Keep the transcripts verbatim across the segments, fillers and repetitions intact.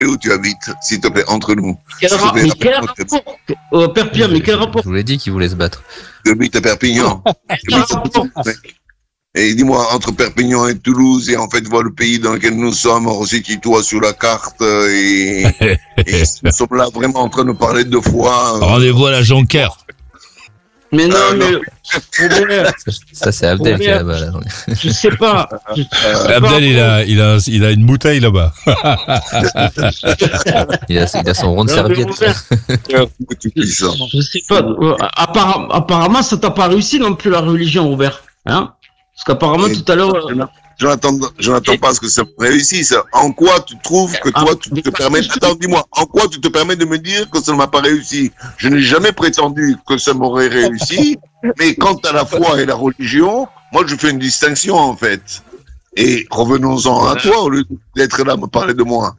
où tu habites, s'il te plaît, entre nous. Quel ra- mais quel rapport euh, Perpignan, mais quel rapport? Je vous l'ai dit qu'il voulait se battre. J'habite à Perpignan. Et dis-moi, entre Perpignan et Toulouse, et en fait, voir le pays dans lequel nous sommes, on resitue-toi sur la carte, et, et nous sommes là vraiment en train de parler de foi. Rendez-vous à la Jonquère. Mais non, Euh, mais... non. Robert, Ça, c'est Abdel qui est Robert, là-bas. Là. je sais pas. Je sais pas. Abdel, il a, il a, il a une bouteille là-bas. Il a, il a son rond de Non, mais serviette. Robert, Tu dis ça. je sais pas. Euh, appara- apparemment, ça t'a pas réussi non plus la religion, Robert. Hein? Parce qu'apparemment, Et- tout à l'heure... euh, Je n'attends, je n'attends pas à ce que ça réussisse. En quoi tu trouves que toi, tu te permets... Attends, dis-moi, en quoi tu te permets de me dire que ça ne m'a pas réussi? Je n'ai jamais prétendu que ça m'aurait réussi, mais quant à la foi et la religion, moi, je fais une distinction, en fait. Et revenons-en à toi, au lieu d'être là à me parler de moi.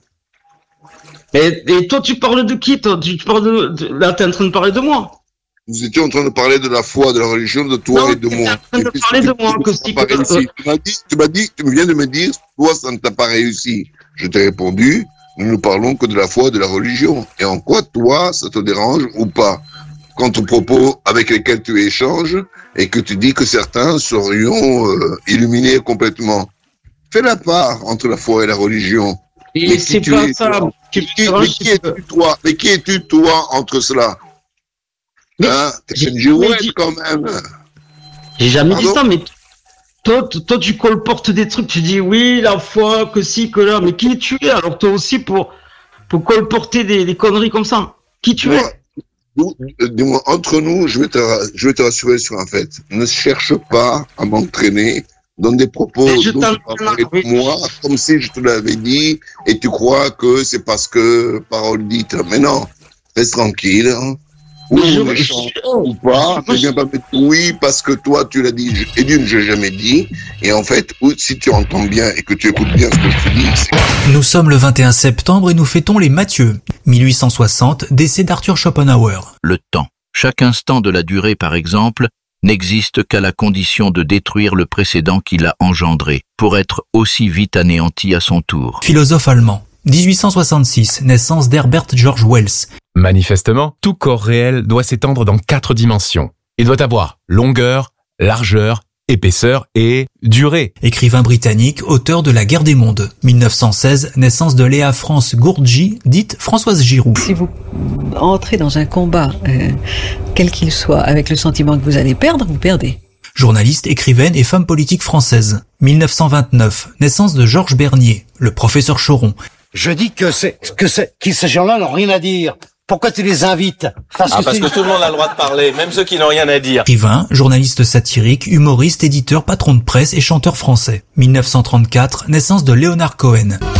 Et, et toi, tu parles de qui, toi? Tu parles de, de... Là, t'es en train de parler de moi. Nous étions en train de parler de la foi, de la religion, de toi Non, et de t'es moi. en train de Et puis, parler tu- de moi, tu- que tu si- n'as pas réussi. Tu m'as dit, tu m'as dit, tu viens de me dire, toi, ça ne t'a pas réussi. Je t'ai répondu, nous ne parlons que de la foi et de la religion. Et en quoi, toi, ça te dérange ou pas? Quant aux propos avec lesquels tu échanges et que tu dis que certains serions euh, illuminés complètement. Fais la part entre la foi et la religion. Et Mais c'est qui tu pas es, ça. toi Qui Mais me qui, mais dérange, qui c'est que- es-tu, toi? Mais qui es-tu, toi, entre cela? Mais Hein? T'es j'ai une jamais girouette, dit- quand même. J'ai jamais dit Pardon ça, mais toi, t- toi, tu colportes des trucs, tu dis oui, la foi, que si, que là, mais qui tu es alors toi aussi pour, pour colporter des, des conneries comme ça? Qui tu es? Moi, nous, euh, dis-moi, entre nous, je vais te, ra- je vais te rassurer sur un fait. Ne cherche pas à m'entraîner dans des propos Mais je dont tu t'en- parlais de oui. moi, comme si je te l'avais dit, et tu crois que c'est parce que parole dite. Mais non, reste tranquille. Hein. Ou Mais je- on je- échange je- ou pas, je- mais viens pas me dire oui parce que toi tu l'as dit. Je- Et d'une, je l'ai jamais dit. Et en fait, ou- si tu entends bien et que tu écoutes bien ce que je te dis, c'est Nous sommes le vingt et un septembre et nous fêtons les Mathieu. mille huit cent soixante, décès d'Arthur Schopenhauer. Le temps. Chaque instant de la durée, par exemple, n'existe qu'à la condition de détruire le précédent qui l'a engendré, pour être aussi vite anéanti à son tour. Philosophe allemand. dix-huit cent soixante-six, naissance d'Herbert George Wells. Manifestement, tout corps réel doit s'étendre dans quatre dimensions. Il doit avoir longueur, largeur, épaisseur et durée. Écrivain britannique, auteur de La Guerre des mondes. mille neuf cent seize, naissance de Léa France Gourdji, dite Françoise Giroud. Si vous entrez dans un combat, euh, quel qu'il soit, avec le sentiment que vous allez perdre, vous perdez. Journaliste, écrivaine et femme politique française. mille neuf cent vingt-neuf, naissance de Georges Bernier, le professeur Choron. Je dis que c'est que c'est que ces gens-là n'ont rien à dire. Pourquoi tu les invites? Parce Ah, que parce c'est- que tout le monde a le droit de parler, même ceux qui n'ont rien à dire. Écrivain, journaliste satirique, humoriste, éditeur, patron de presse et chanteur français. mille neuf cent trente-quatre, naissance de Léonard Cohen.